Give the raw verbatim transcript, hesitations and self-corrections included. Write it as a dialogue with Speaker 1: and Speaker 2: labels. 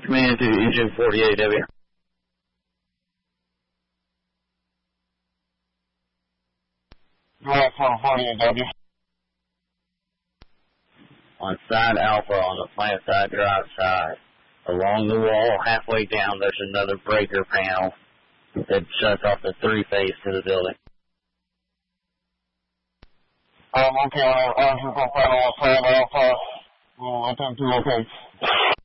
Speaker 1: Command to Engine forty-eight, W.
Speaker 2: North forty-eight, W.
Speaker 1: On side Alpha on the plant side drive side. Along the wall, halfway down, there's another breaker panel that shuts off the three-phase to the building.
Speaker 2: Um, okay, I'll, I'll just go find outside Alpha. I'll attempt to locate.